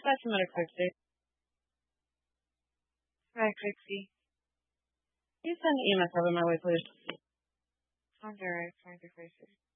Fatima Crixie. Hi, Crixie. Can you send EMS over my way, please? On the right, find the crisis.